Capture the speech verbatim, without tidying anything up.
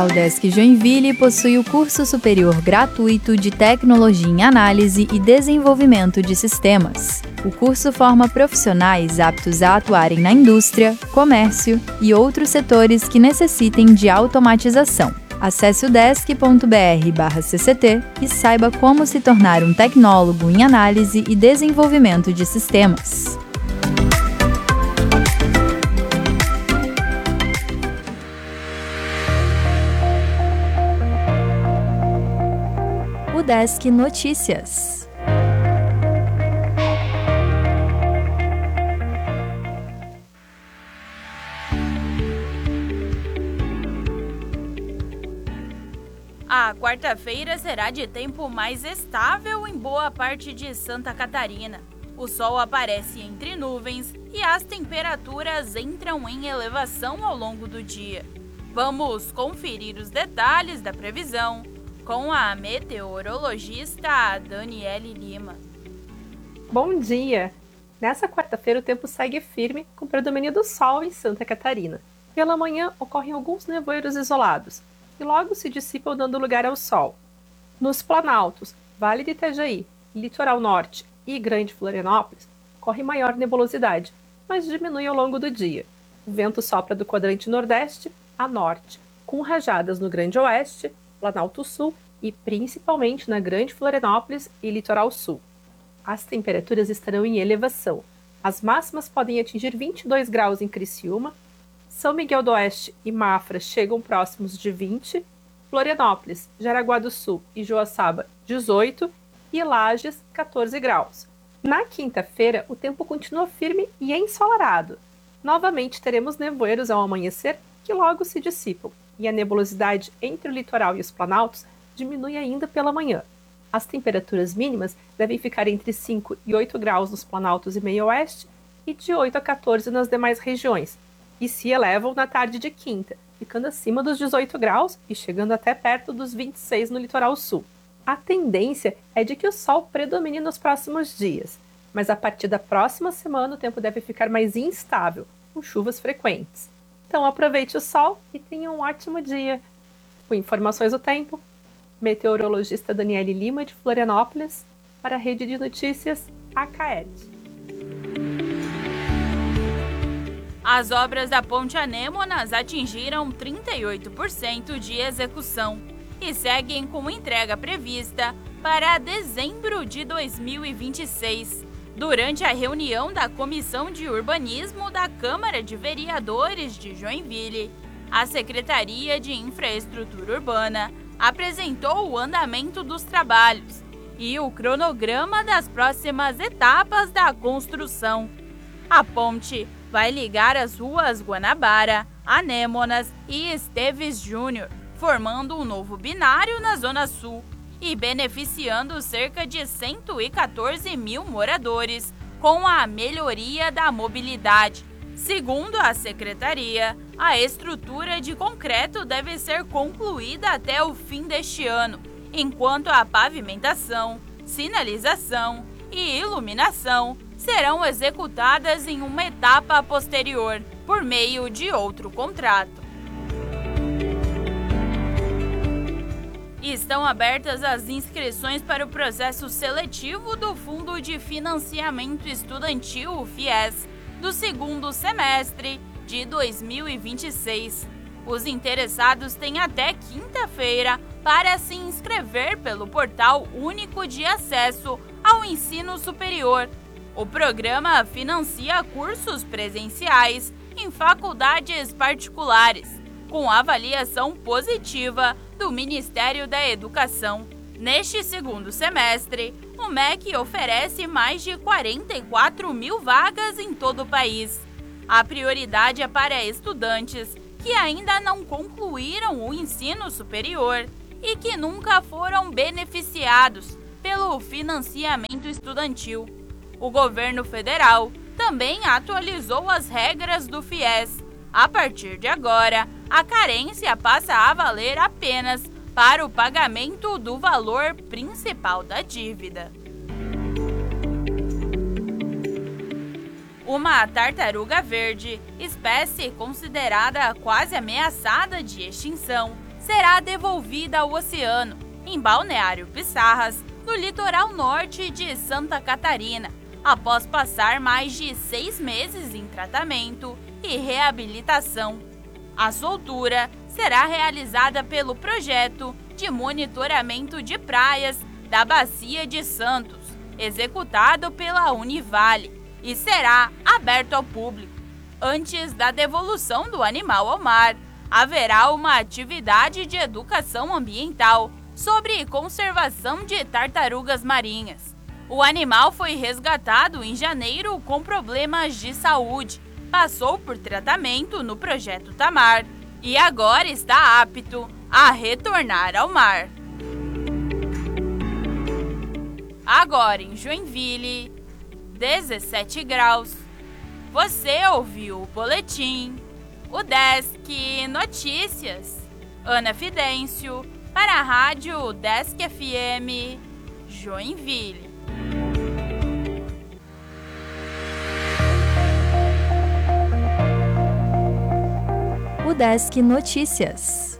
A UDESC Joinville possui o curso superior gratuito de Tecnologia em Análise e Desenvolvimento de Sistemas. O curso forma profissionais aptos a atuarem na indústria, comércio e outros setores que necessitem de automatização. Acesse udesc ponto br barra C C T e saiba como se tornar um tecnólogo em análise e desenvolvimento de sistemas. UDESC Notícias. A quarta-feira será de tempo mais estável em boa parte de Santa Catarina. O sol aparece entre nuvens e as temperaturas entram em elevação ao longo do dia. Vamos conferir os detalhes da previsão com a meteorologista Daniele Lima. Bom dia! Nessa quarta-feira o tempo segue firme com predomínio do sol em Santa Catarina. Pela manhã ocorrem alguns nevoeiros isolados e logo se dissipam dando lugar ao sol. Nos Planaltos, Vale de Itajaí, Litoral Norte e Grande Florianópolis ocorre maior nebulosidade, mas diminui ao longo do dia. O vento sopra do quadrante nordeste a norte, com rajadas no Grande Oeste, Planalto Sul e principalmente na Grande Florianópolis e Litoral Sul. As temperaturas estarão em elevação. As máximas podem atingir vinte e dois graus em Criciúma, São Miguel do Oeste e Mafra chegam próximos de vinte, Florianópolis, Jaraguá do Sul e Joaçaba dezoito e Lages quatorze graus. Na quinta-feira o tempo continua firme e ensolarado. Novamente teremos nevoeiros ao amanhecer que logo se dissipam, e a nebulosidade entre o litoral e os planaltos diminui ainda pela manhã. As temperaturas mínimas devem ficar entre cinco e oito graus nos planaltos e meio oeste e de oito a quatorze nas demais regiões, e se elevam na tarde de quinta, ficando acima dos dezoito graus e chegando até perto dos vinte e seis no litoral sul. A tendência é de que o sol predomine nos próximos dias, mas a partir da próxima semana o tempo deve ficar mais instável, com chuvas frequentes. Então aproveite o sol e tenha um ótimo dia. Com informações do tempo, meteorologista Daniele Lima de Florianópolis, para a Rede de Notícias A C A E D. As obras da Ponte Anêmonas atingiram trinta e oito por cento de execução e seguem com entrega prevista para dezembro de dois mil e vinte e seis. Durante a reunião da Comissão de Urbanismo da Câmara de Vereadores de Joinville, a Secretaria de Infraestrutura Urbana apresentou o andamento dos trabalhos e o cronograma das próximas etapas da construção. A ponte vai ligar as ruas Guanabara, Anêmonas e Esteves Júnior, formando um novo binário na Zona Sul e beneficiando cerca de cento e quatorze mil moradores com a melhoria da mobilidade. Segundo a secretaria, a estrutura de concreto deve ser concluída até o fim deste ano, enquanto a pavimentação, sinalização e iluminação serão executadas em uma etapa posterior, por meio de outro contrato. Estão abertas as inscrições para o processo seletivo do Fundo de Financiamento Estudantil, FIES, do segundo semestre de dois mil e vinte e seis. Os interessados têm até quinta-feira para se inscrever pelo Portal Único de Acesso ao Ensino Superior. O programa financia cursos presenciais em faculdades particulares, com avaliação positiva do Ministério da Educação. Neste segundo semestre, o M E C oferece mais de quarenta e quatro mil vagas em todo o país. A prioridade é para estudantes que ainda não concluíram o ensino superior e que nunca foram beneficiados pelo financiamento estudantil. O governo federal também atualizou as regras do FIES. A partir de agora, a carência passa a valer apenas para o pagamento do valor principal da dívida. Uma tartaruga verde, espécie considerada quase ameaçada de extinção, será devolvida ao oceano, em Balneário Pissarras, no litoral norte de Santa Catarina, após passar mais de seis meses em tratamento e reabilitação. A soltura será realizada pelo projeto de monitoramento de praias da Bacia de Santos, executado pela Univale, e será aberto ao público. Antes da devolução do animal ao mar, haverá uma atividade de educação ambiental sobre conservação de tartarugas marinhas. O animal foi resgatado em janeiro com problemas de saúde, passou por tratamento no Projeto Tamar e agora está apto a retornar ao mar. Agora em Joinville, dezessete graus. Você ouviu o boletim, o Desk Notícias. Ana Fidêncio, para a Rádio Desk F M, Joinville. O Desk Notícias.